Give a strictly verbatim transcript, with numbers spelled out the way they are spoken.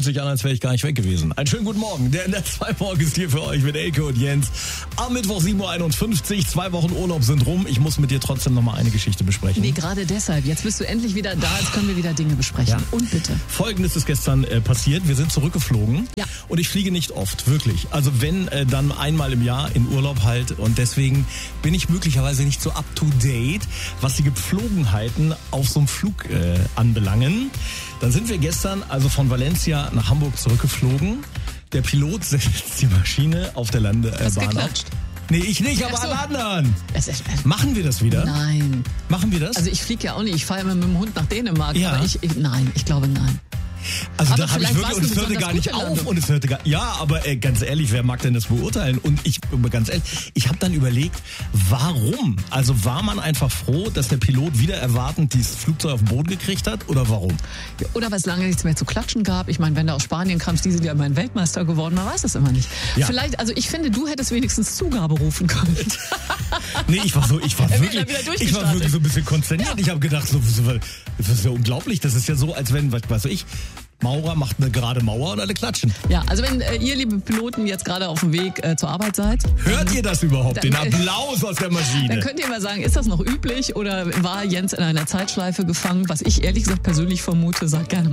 sich an, als wäre ich gar nicht weg gewesen. Einen schönen guten Morgen. Der in der zwei Morgen ist hier für euch mit Elke und Jens. Am Mittwoch sieben Uhr einundfünfzig. Zwei Wochen Urlaub sind rum. Ich muss mit dir trotzdem noch mal eine Geschichte besprechen. Nee, gerade deshalb. Jetzt bist du endlich wieder da. Jetzt können wir wieder Dinge besprechen. Ja. Und bitte. Folgendes ist gestern äh, passiert. Wir sind zurückgeflogen. Ja. Und ich fliege nicht oft, wirklich. Also wenn, äh, dann einmal im Jahr in Urlaub halt. Und deswegen bin ich möglicherweise nicht so up to date, was die Gepflogenheiten auf so einem Flug äh, anbelangen. Dann sind wir gestern also von Valencia nach Hamburg zurückgeflogen. Der Pilot setzt die Maschine auf der Landebahn Hast ab. geklatscht? Nee, ich nicht, aber Ach so. alle anderen. Es ist, äh, Machen wir das wieder? Nein. Machen wir das? Also ich fliege ja auch nicht. Ich fahre immer mit dem Hund nach Dänemark. Ja. Aber ich, ich, nein, ich glaube nein. Also Aber da habe ich vielleicht wirklich, war's und es eine hörte besonders gar nicht gute auf Landung. und es hörte gar, ja, aber äh, ganz ehrlich, wer mag denn das beurteilen? Und ich, ganz ehrlich, ich habe dann überlegt, warum? Also war man einfach froh, dass der Pilot wieder erwartend dieses Flugzeug auf den Boden gekriegt hat oder warum? Oder weil es lange nichts mehr zu klatschen gab. Ich meine, wenn du aus Spanien kamst, die sind ja immerhin Weltmeister geworden, man weiß es immer nicht. Ja. Vielleicht, also ich finde, du hättest wenigstens Zugabe rufen können. Nee, ich war so, ich war Er wird wirklich, dann wieder ich war durchgestartet. wirklich so ein bisschen konsterniert. Ich habe gedacht, so, so, das ist ja unglaublich, das ist ja so, als wenn, was weiß ich, Maurer macht eine gerade Mauer und alle klatschen. Ja, also wenn äh, ihr, liebe Piloten, jetzt gerade auf dem Weg äh, zur Arbeit seid, Hört ihr das überhaupt, dann- den Applaus aus der Maschine? dann könnt ihr mal sagen, ist das noch üblich oder war Jens in einer Zeitschleife gefangen? Was ich ehrlich gesagt persönlich vermute, sagt gerne mal.